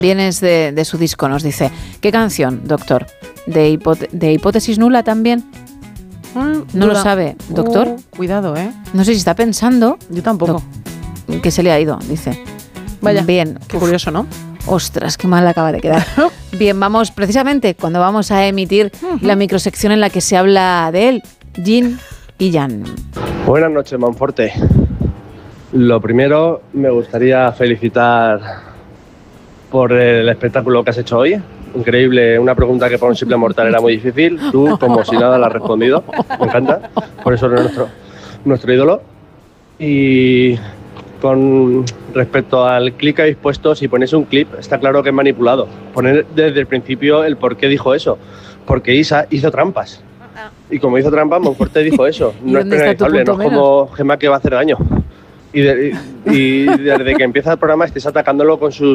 Vienes de su disco, nos dice. ¿Qué canción, doctor? ¿De Hipótesis Nula también? ¿No lo sabe, doctor? Cuidado, ¿eh? No sé si está pensando. Yo tampoco. Que se le ha ido, dice. Vaya, bien. Qué curioso, ¿no? Ostras, qué mal acaba de quedar. Bien, vamos precisamente cuando vamos a emitir la microsección en la que se habla de él, Yin y Yang. Buenas noches, Monforte. Lo primero, me gustaría felicitar por el espectáculo que has hecho hoy. Increíble, una pregunta que para un simple mortal era muy difícil. Tú, como si nada, la has respondido. Me encanta. Por eso eres nuestro ídolo. Y con respecto al clip que habéis puesto, si ponéis un clip, está claro que es manipulado. Poner desde el principio el por qué dijo eso. Porque Isa hizo trampas. Y como hizo trampas, Monforte dijo eso. No es penalizable, no es como Gemma que va a hacer daño. Y desde que empieza el programa estés atacándolo con su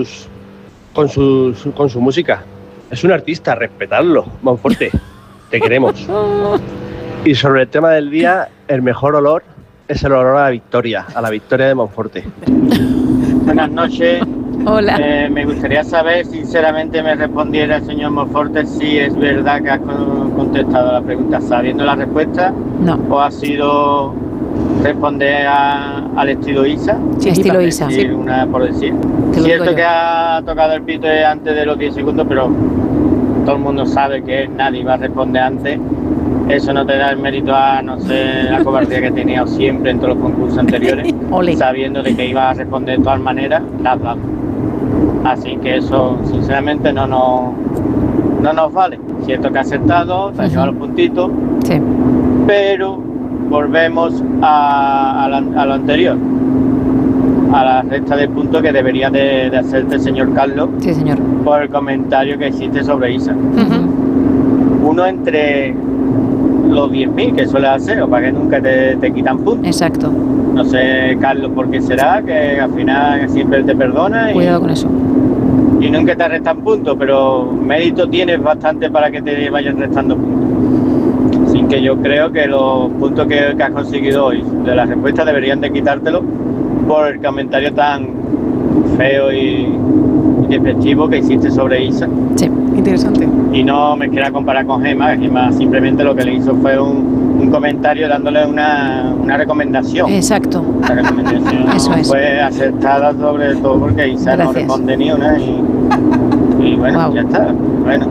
música. Es un artista, respetadlo, Monforte. Te queremos. Y sobre el tema del día, el mejor olor es el olor a la victoria de Monforte. Buenas noches. Hola. Me gustaría saber, sinceramente, me respondiera el señor Monforte si es verdad que has contestado la pregunta sabiendo la respuesta. No. ¿O ha sido responder al estilo Isa? Sí, estilo Isa. Sí. Una por decir. Cierto que ha tocado el pito antes de los 10 segundos, pero todo el mundo sabe que nadie va a responder antes. Eso no te da el mérito a, no sé, la cobardía que he tenido siempre en todos los concursos anteriores, sabiendo de que iba a responder de todas maneras, nada. Así que eso, sinceramente, no nos vale. Cierto que ha acertado, te ha llevado los puntitos, sí. Pero volvemos a lo anterior, a la recta de puntos que debería de hacerte el señor Carlos, sí, señor, por el comentario que hiciste sobre Isa. Uno entre los 10.000 que suele hacer, o para que nunca te quitan puntos. Exacto. No sé, Carlos, por qué será, que al final siempre te perdona. Cuidado con eso. Y nunca te restan puntos, pero mérito tienes bastante para que te vayan restando puntos. Así que yo creo que los puntos que has conseguido hoy de la respuesta deberían de quitártelo por el comentario tan feo y despectivo que hiciste sobre Isa. Sí, interesante. Y no me quiera comparar con Gemma. Gemma simplemente lo que le hizo fue un comentario dándole una recomendación. Exacto. La recomendación eso es. Fue acertada sobre todo porque Isa no responde ni una y bueno, ya está. Bueno,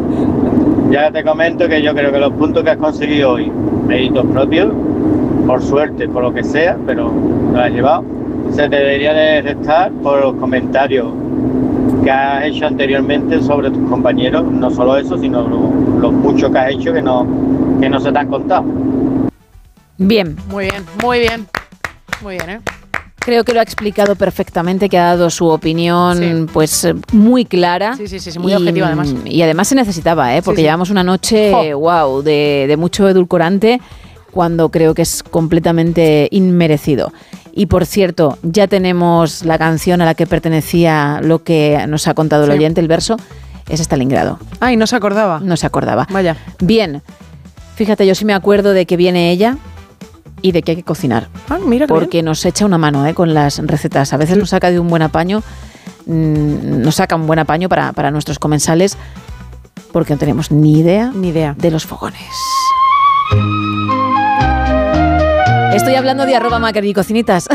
ya te comento que yo creo que los puntos que has conseguido hoy, méritos propios, por suerte, por lo que sea, pero lo has llevado, se te debería de restar por los comentarios que has hecho anteriormente sobre tus compañeros, no solo eso, sino los muchos que has hecho que no se te han contado. Bien. Muy bien, muy bien. Muy bien, ¿eh? Creo que lo ha explicado perfectamente, que ha dado su opinión pues muy clara. Sí, muy objetiva además. Y además se necesitaba, porque llevamos una noche, de mucho edulcorante, cuando creo que es completamente inmerecido. Y por cierto, ya tenemos la canción a la que pertenecía lo que nos ha contado el oyente, el verso, es Stalingrado. Ay, no se acordaba. No se acordaba. Vaya. Bien, fíjate, yo sí me acuerdo de que viene ella y de que hay que cocinar. Ah, mira. Porque nos echa una mano con las recetas. A veces nos saca de un buen apaño, para nuestros comensales, porque no tenemos ni idea de los fogones. Estoy hablando de @macaricocinitas.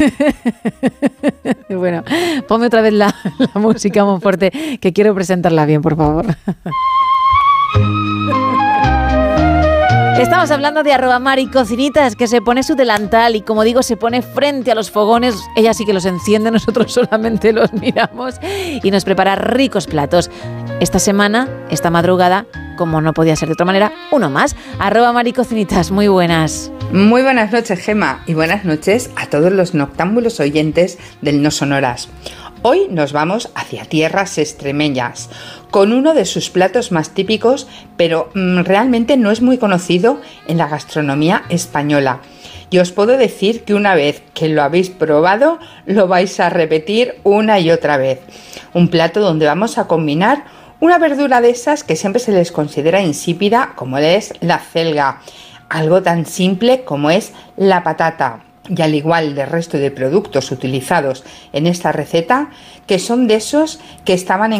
Bueno, ponme otra vez la música muy fuerte, que quiero presentarla bien, por favor. Estamos hablando de @maricocinitas, que se pone su delantal y, como digo, se pone frente a los fogones. Ella sí que los enciende, nosotros solamente los miramos, y nos prepara ricos platos. Esta semana, esta madrugada, como no podía ser de otra manera, uno más. @maricocinitas, muy buenas. Muy buenas noches, Gemma, y buenas noches a todos los noctámbulos oyentes del No Sonoras. Hoy nos vamos hacia tierras extremeñas, con uno de sus platos más típicos, pero realmente no es muy conocido en la gastronomía española. Y os puedo decir que una vez que lo habéis probado, lo vais a repetir una y otra vez. Un plato donde vamos a combinar una verdura de esas que siempre se les considera insípida, como es la acelga. Algo tan simple como es la patata. y al igual del resto de productos utilizados en esta receta, que son de esos que estaban en